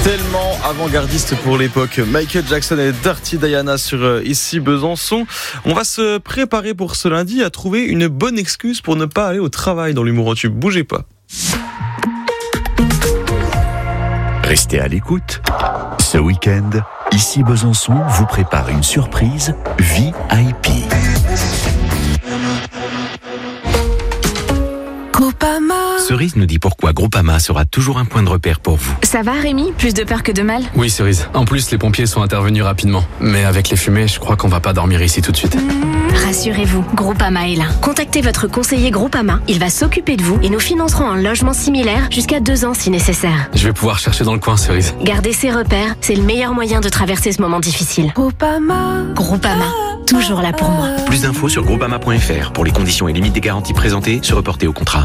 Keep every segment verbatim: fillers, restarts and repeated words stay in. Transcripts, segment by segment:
Tellement avant-gardiste pour l'époque. Michael Jackson et Dirty Diana sur euh, Ici Besançon. On va se préparer pour ce lundi à trouver une bonne excuse pour ne pas aller au travail dans l'humour en tube. Bougez pas. Restez à l'écoute. Ce week-end, Ici Besançon vous prépare une surprise V I P. Groupama. Cerise nous dit pourquoi Groupama sera toujours un point de repère pour vous. Ça va Rémi ? Plus de peur que de mal ? Oui Cerise, en plus les pompiers sont intervenus rapidement. Mais avec les fumées, je crois qu'on va pas dormir ici tout de suite. Rassurez-vous, Groupama est là. Contactez votre conseiller Groupama, il va s'occuper de vous et nous financerons un logement similaire jusqu'à deux ans si nécessaire. Je vais pouvoir chercher dans le coin Cerise. Gardez ces repères, c'est le meilleur moyen de traverser ce moment difficile. Groupama. Groupama, toujours là pour moi. Plus d'infos sur groupama point f r. Pour les conditions et limites des garanties présentées, se reporter au contrat.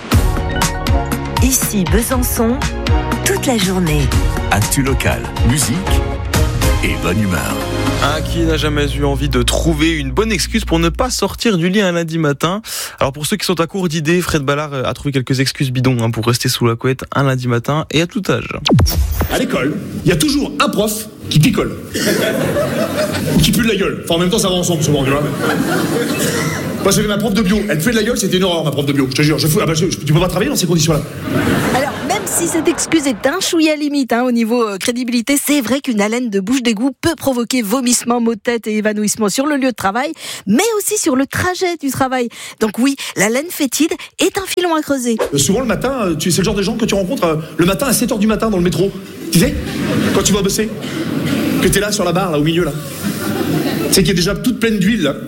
Ici Besançon, toute la journée. Actu local, musique et bonne humeur. Ah, qui n'a jamais eu envie de trouver une bonne excuse pour ne pas sortir du lit un lundi matin? Alors pour ceux qui sont à court d'idées, Fred Ballard a trouvé quelques excuses bidons hein, pour rester sous la couette un lundi matin et à tout âge. À l'école, il y a toujours un prof qui picole. Ou qui pue de la gueule. Enfin en même temps ça va ensemble souvent, tu vois. Moi j'avais ma prof de bio, elle puait de la gueule, c'était une horreur ma prof de bio, je te jure. Je fous, ah bah, je, tu peux pas travailler dans ces conditions-là. Alors, même si cette excuse est un chouïa limite hein, au niveau euh, crédibilité, c'est vrai qu'une haleine de bouche d'égout peut provoquer vomissements, maux de tête et évanouissement sur le lieu de travail, mais aussi sur le trajet du travail. Donc oui, la laine fétide est un filon à creuser. Euh, souvent le matin, euh, tu, c'est le genre de gens que tu rencontres euh, le matin à sept heures du matin dans le métro. Tu sais, quand tu vas bosser, que t'es là sur la barre, là au milieu, là. Tu sais qu'il est déjà toute pleine d'huile, là.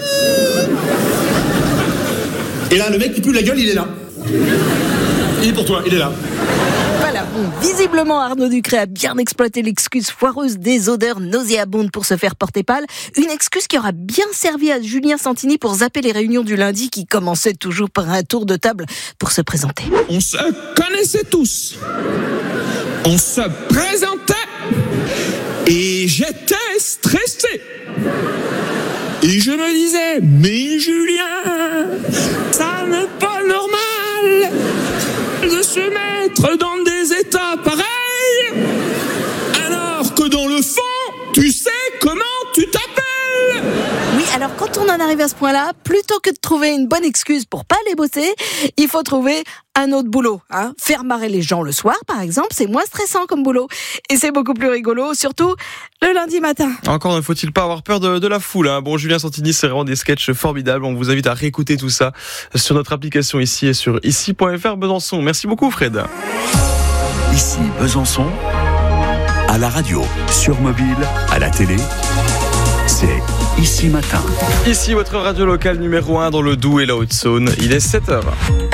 Et là, le mec qui pue la gueule, il est là. Il est pour toi, il est là. Voilà, bon, visiblement Arnaud Ducré a bien exploité l'excuse foireuse des odeurs nauséabondes pour se faire porter pâle. Une excuse qui aura bien servi à Julien Santini pour zapper les réunions du lundi qui commençaient toujours par un tour de table pour se présenter. On se connaissait tous. On se présentait. Et j'étais stressé. Et je me disais, mais Julien, ça n'est pas normal de se mettre dans des états pareils, alors que dans le fond, tu sais comment tu t'appelles. Oui, alors quand on en arrive à ce point-là, plutôt que de trouver une bonne excuse pour pas aller bosser, il faut trouver un autre boulot. Hein. Faire marrer les gens le soir, par exemple, c'est moins stressant comme boulot. Et c'est beaucoup plus rigolo, surtout le lundi matin. Encore ne faut-il pas avoir peur de, de la foule. Hein. Bon, Julien Santini, c'est vraiment des sketchs formidables. On vous invite à réécouter tout ça sur notre application ici et sur ici point f r Besançon. Merci beaucoup, Fred. Ici Besançon, à la radio, sur mobile, à la télé, c'est Ici Matin. Ici, votre radio locale numéro un dans le Doubs et la Haute-Saône. Il est sept heures.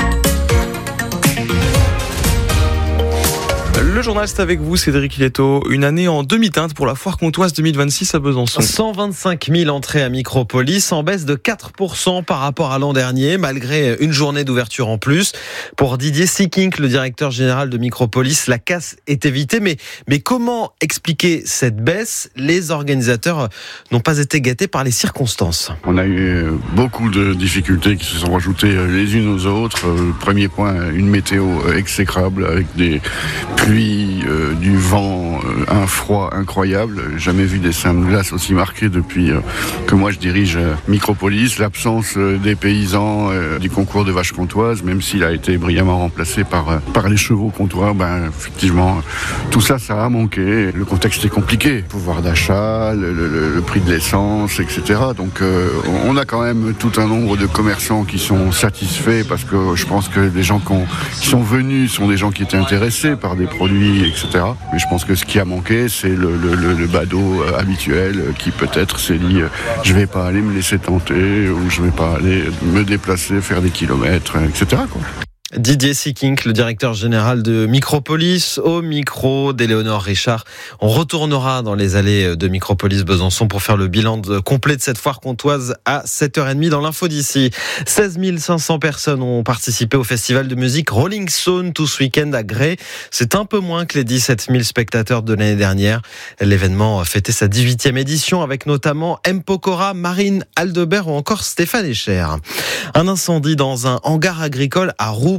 Le journal, c'est avec vous, Cédric Ileto. Une année en demi-teinte pour la foire comtoise deux mille vingt-six à Besançon. cent vingt-cinq mille entrées à Micropolis, en baisse de quatre pour cent par rapport à l'an dernier, malgré une journée d'ouverture en plus. Pour Didier Seekink, le directeur général de Micropolis, la casse est évitée. Mais, mais comment expliquer cette baisse ? Les organisateurs n'ont pas été gâtés par les circonstances. On a eu beaucoup de difficultés qui se sont rajoutées les unes aux autres. Premier point, une météo exécrable avec des pluies, euh, du vent, euh, un froid incroyable. Jamais vu des seins de glace aussi marqués depuis euh, que moi je dirige euh, Micropolis. L'absence euh, des paysans euh, du concours de vaches comtoises, même s'il a été brillamment remplacé par, euh, par les chevaux comtois, ben, effectivement, tout ça, ça a manqué. Le contexte est compliqué. Le pouvoir d'achat, le, le, le prix de l'essence, et cetera. Donc euh, on a quand même tout un nombre de commerçants qui sont satisfaits parce que je pense que les gens qui, ont, qui sont venus sont des gens qui étaient intéressés par des produits, et cetera. Mais je pense que ce qui a manqué, c'est le, le, le, le badaud euh, habituel euh, qui peut-être s'est dit euh, je vais pas aller me laisser tenter ou je vais pas aller me déplacer, faire des kilomètres, euh, et cetera quoi. Didier Seekink, le directeur général de Micropolis, au micro d'Éléonore Richard. On retournera dans les allées de Micropolis Besançon pour faire le bilan de, complet de cette foire comtoise à sept heures trente dans l'info d'ici. seize mille cinq cents personnes ont participé au festival de musique Rolling Stone tout ce week-end à Grès. C'est un peu moins que les dix-sept mille spectateurs de l'année dernière. L'événement a fêté sa dix-huitième édition avec notamment M. Pokora, Marine Aldebert ou encore Stéphane Echer. Un incendie dans un hangar agricole à Roux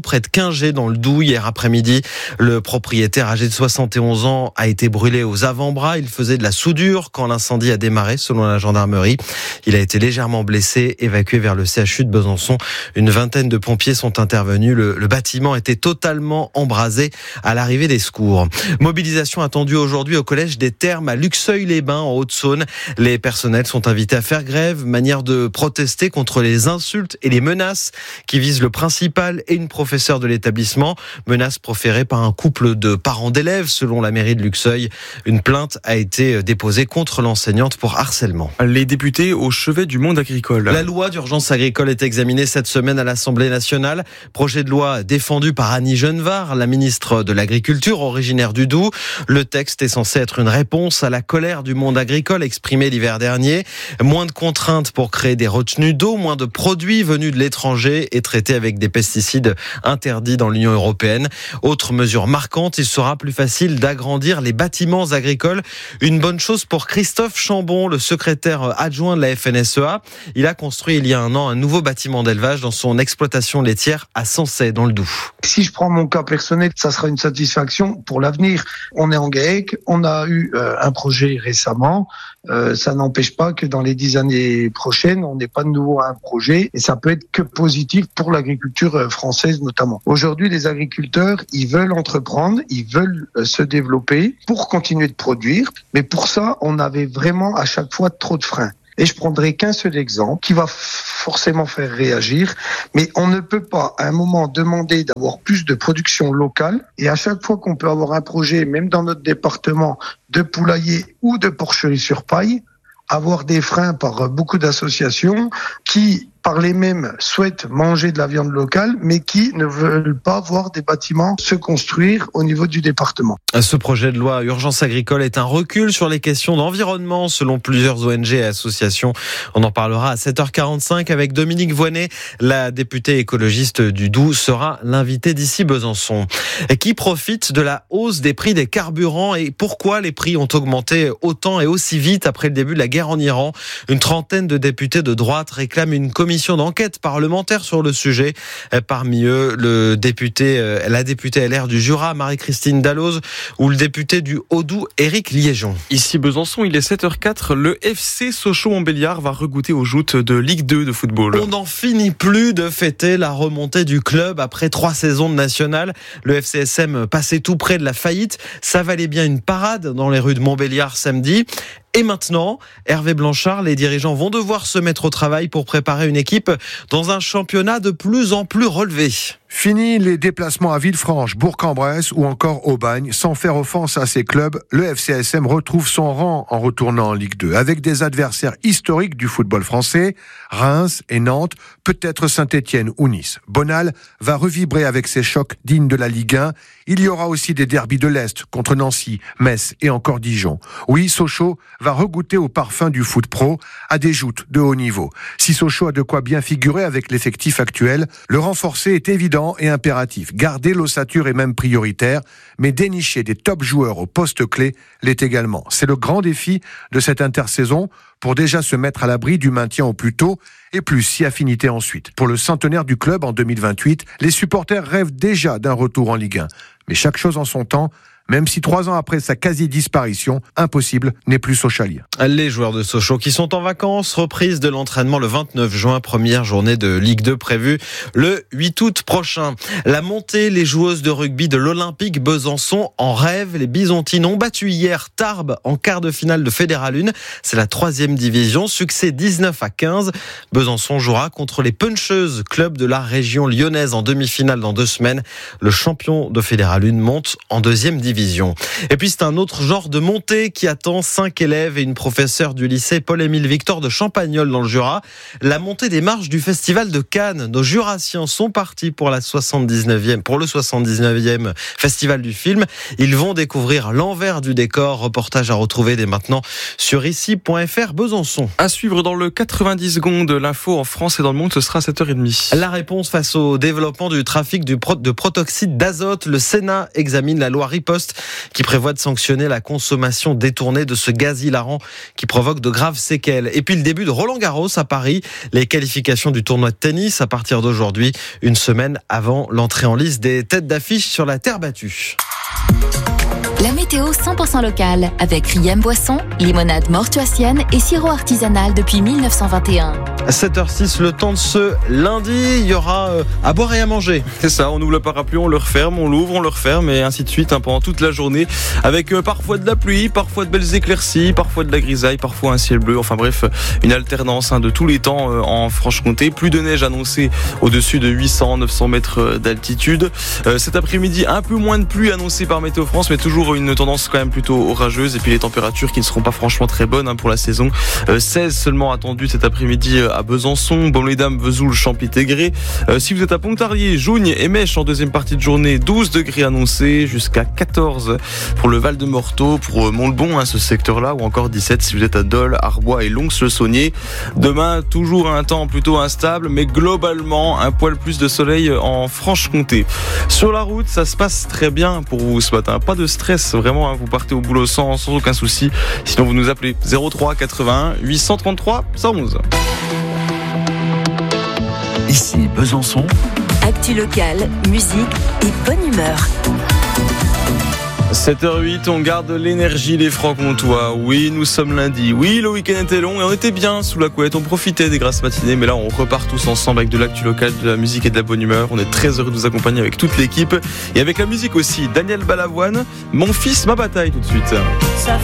près de Quingé dans le Doubs hier après-midi. Le propriétaire âgé de soixante et onze ans a été brûlé aux avant-bras. Il faisait de la soudure quand l'incendie a démarré, selon la gendarmerie. Il a été légèrement blessé, évacué vers le C H U de Besançon. Une vingtaine de pompiers sont intervenus. Le, le bâtiment était totalement embrasé à l'arrivée des secours. Mobilisation attendue aujourd'hui au collège des Thermes à Luxeuil-les-Bains en Haute-Saône. Les personnels sont invités à faire grève, manière de protester contre les insultes et les menaces qui visent le principal et une professeure de l'établissement. Menaces proférées par un couple de parents d'élèves selon la mairie de Luxeuil. Une plainte a été déposée contre l'enseignante pour harcèlement. Les députés au chevet du monde agricole. La loi d'urgence agricole est examinée cette semaine à l'Assemblée nationale. Projet de loi défendu par Annie Genevard, la ministre de l'Agriculture originaire du Doubs. Le texte est censé être une réponse à la colère du monde agricole exprimée l'hiver dernier. Moins de contraintes pour créer des retenues d'eau, moins de produits venus de l'étranger et traités avec des pesticides interdits dans l'Union européenne. Autre mesure marquante, il sera plus facile d'agrandir les bâtiments agricoles. Une bonne chose pour Christophe Chambon, le secrétaire adjoint de la F N S E A. Il a construit il y a un an un nouveau bâtiment d'élevage dans son exploitation laitière à Sancey dans le Doubs. Si je prends mon cas personnel, ça sera une satisfaction pour l'avenir. On est en GAEC, on a eu euh, un projet récemment. Euh, ça n'empêche pas que dans les dix années prochaines, on n'ait pas de nouveau un projet et ça peut être que positif pour l'agriculture française notamment. Aujourd'hui, les agriculteurs, ils veulent entreprendre, ils veulent euh, se développer pour continuer de produire, mais pour ça, on avait vraiment à chaque fois trop de freins. Et je prendrai qu'un seul exemple qui va forcément faire réagir, mais on ne peut pas à un moment demander d'avoir plus de production locale et à chaque fois qu'on peut avoir un projet, même dans notre département, de poulailler ou de porcherie sur paille, avoir des freins par beaucoup d'associations qui, par les mêmes, souhaitent manger de la viande locale, mais qui ne veulent pas voir des bâtiments se construire au niveau du département. Ce projet de loi urgence agricole est un recul sur les questions d'environnement, selon plusieurs O N G et associations. On en parlera à sept heures quarante-cinq avec Dominique Voynet. La députée écologiste du Doubs sera l'invitée d'ici Besançon. Et qui profite de la hausse des prix des carburants et pourquoi les prix ont augmenté autant et aussi vite après le début de la guerre en Iran? Une trentaine de députés de droite réclament une commission d'enquête parlementaire sur le sujet. Parmi eux, le député, la députée L R du Jura, Marie-Christine Dalloz, ou le député du Haut-Doubs, Éric Liégeon. Ici Besançon, il est sept heures quatre. Le F C Sochaux-Montbéliard va regoûter aux joutes de Ligue deux de football. On n'en finit plus de fêter la remontée du club après trois saisons de national. Le F C S M passait tout près de la faillite. Ça valait bien une parade dans les rues de Montbéliard samedi. Et maintenant, Hervé Blanchard, les dirigeants vont devoir se mettre au travail pour préparer une équipe dans un championnat de plus en plus relevé. Fini les déplacements à Villefranche, Bourg-en-Bresse ou encore Aubagne. Sans faire offense à ces clubs, le F C S M retrouve son rang en retournant en Ligue deux avec des adversaires historiques du football français, Reims et Nantes, peut-être Saint-Étienne ou Nice. Bonal va revibrer avec ses chocs dignes de la Ligue un. Il y aura aussi des derbys de l'Est contre Nancy, Metz et encore Dijon. Oui, Sochaux va regoûter au parfum du foot pro à des joutes de haut niveau. Si Sochaux a de quoi bien figurer avec l'effectif actuel, le renforcer est évident et impératif. Garder l'ossature est même prioritaire, mais dénicher des top joueurs au poste clé l'est également. C'est le grand défi de cette intersaison pour déjà se mettre à l'abri du maintien au plus tôt et plus si affinité ensuite. Pour le centenaire du club en deux mille vingt-huit, les supporters rêvent déjà d'un retour en Ligue un. Mais chaque chose en son temps, même si trois ans après sa quasi-disparition, impossible n'est plus sochalien. Les joueurs de Sochaux qui sont en vacances, reprise de l'entraînement le vingt-neuf juin, première journée de Ligue deux prévue le huit août prochain. La montée, les joueuses de rugby de l'Olympique Besançon en rêve. Les Byzantines ont battu hier Tarbes en quart de finale de Fédéral un. C'est la troisième division, succès dix-neuf à quinze. Besançon jouera contre les Puncheuses, club de la région lyonnaise en demi-finale dans deux semaines. Le champion de Fédéral un monte en deuxième division. Et puis c'est un autre genre de montée qui attend cinq élèves et une professeure du lycée Paul-Émile Victor de Champagnole dans le Jura. La montée des marches du festival de Cannes. Nos Jurassiens sont partis pour la soixante-dix-neuvième, pour le soixante-dix-neuvième festival du film. Ils vont découvrir l'envers du décor. Reportage à retrouver dès maintenant sur ici point f r Besançon. À suivre dans le quatre-vingt-dix secondes, l'info en France et dans le monde, ce sera sept heures trente. La réponse face au développement du trafic du pro- de protoxyde d'azote. Le Sénat examine la loi riposte Poste qui prévoit de sanctionner la consommation détournée de ce gaz hilarant qui provoque de graves séquelles. Et puis le début de Roland Garros à Paris, les qualifications du tournoi de tennis à partir d'aujourd'hui, une semaine avant l'entrée en lice des têtes d'affiche sur la terre battue. La météo cent pour cent locale avec Riem Boisson, limonade mortuacienne et sirop artisanal depuis mille neuf cent vingt et un. À sept heures six, le temps de ce lundi, il y aura euh, à boire et à manger. C'est ça, on ouvre le parapluie, on le referme, on l'ouvre, on le referme et ainsi de suite hein, pendant toute la journée avec euh, parfois de la pluie, parfois de belles éclaircies, parfois de la grisaille, parfois un ciel bleu. Enfin bref, une alternance hein, de tous les temps euh, en Franche-Comté. Plus de neige annoncée au-dessus de huit cents à neuf cents mètres d'altitude. Euh, cet après-midi, un peu moins de pluie annoncée par Météo France, mais toujours une tendance quand même plutôt orageuse. Et puis les températures qui ne seront pas franchement très bonnes hein, pour la saison. Euh, seize seulement attendues cet après-midi à Besançon, Baume-les-Dames, Vesoul, Champy-Tégré. Euh, si vous êtes à Pontarlier, Jougne et Mèche en deuxième partie de journée, douze degrés annoncés, jusqu'à quatorze pour le Val-de-Morteau, pour Montbon, hein, ce secteur-là, ou encore dix-sept si vous êtes à Dole, Arbois et Lons-le-Saunier. Demain, toujours un temps plutôt instable, mais globalement, un poil plus de soleil en Franche-Comté. Sur la route, ça se passe très bien pour vous ce matin. Pas de stress, vraiment, hein, vous partez au boulot sans, sans aucun souci. Sinon, vous nous appelez zéro trois quatre-vingt-un huit cent trente-trois cent onze. Ici Besançon. Actu locale, musique et bonne humeur. sept heures huit, on garde l'énergie les Francs-Comtois. Oui, nous sommes lundi. Oui, le week-end était long et on était bien sous la couette. On profitait des grasses matinées, mais là, on repart tous ensemble avec de l'actu local, de la musique et de la bonne humeur. On est très heureux de vous accompagner avec toute l'équipe et avec la musique aussi. Daniel Balavoine, Mon fils, ma bataille, tout de suite. Ça